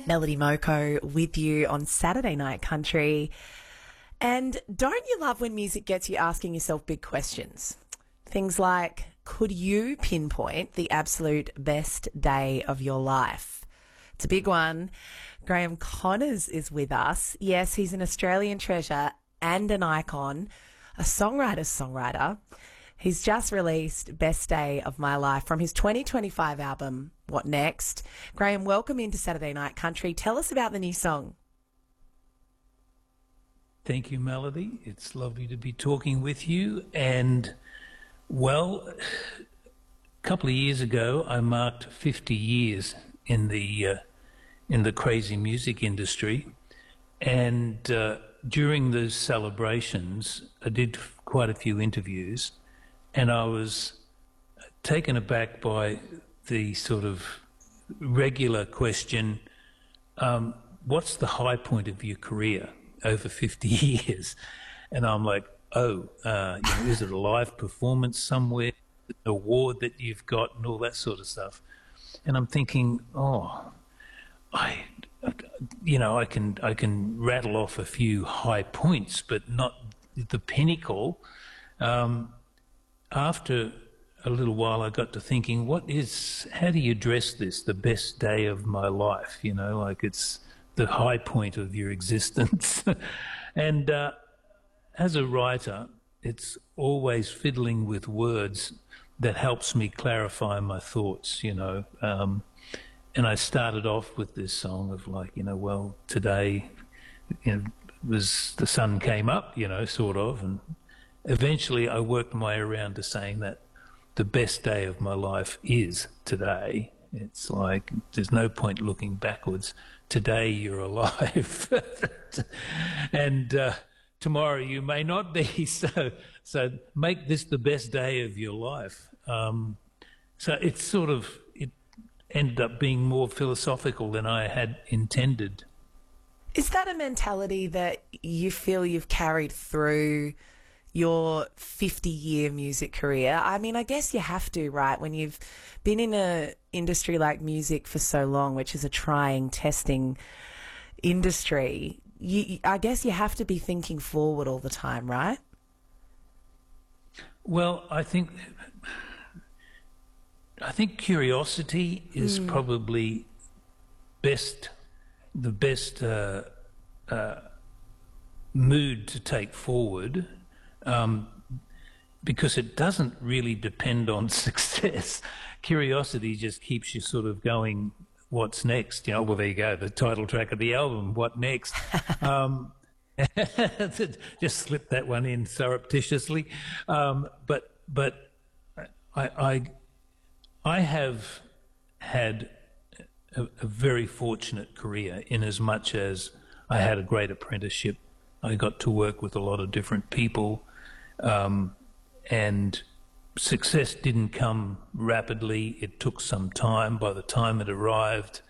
Melody Moko with you on Saturday Night Country. And don't you love when music gets you asking yourself big questions? Things like, could you pinpoint the absolute best day of your life? It's a big one. Graham Connors is with us. Yes, he's an Australian treasure and an icon, a songwriter's songwriter. He's just released Best Day of My Life from his 2025 album, What Next? Graham, welcome into Saturday Night Country. Tell us about the new song. Thank you, Melody. It's lovely to be talking with you. And, well, a couple of years ago, I marked 50 years in the crazy music industry. And during those celebrations, I did quite a few interviews. And I was taken aback by the sort of regular question, what's the high point of your career over 50 years? And I'm like, is it a live performance somewhere, an award that you've got and all that sort of stuff? And I'm thinking, I can rattle off a few high points, but not the pinnacle. After a little while, I got to thinking, how do you address this, the best day of my life? You know, like it's the high point of your existence. And as a writer, it's always fiddling with words that helps me clarify my thoughts, you know. And I started off with this song of like, today, was the sun came up, sort of, and eventually I worked my way around to saying that the best day of my life is today. It's like there's no point looking backwards. Today you're alive. And tomorrow you may not be. So make this the best day of your life. So it ended up being more philosophical than I had intended. Is that a mentality that you feel you've carried through your 50-year music career? I mean, I guess you have to, right? When you've been in an industry like music for so long, which is a trying, testing industry, I guess you have to be thinking forward all the time, right? Well, I think curiosity is probably the best mood to take forward. Because it doesn't really depend on success. Curiosity just keeps you sort of going, what's next? Well, there you go, the title track of the album, What Next? Just slip that one in surreptitiously. But I have had a very fortunate career in as much as I had a great apprenticeship. I got to work with a lot of different people. And success didn't come rapidly. It took some time. By the time it arrived,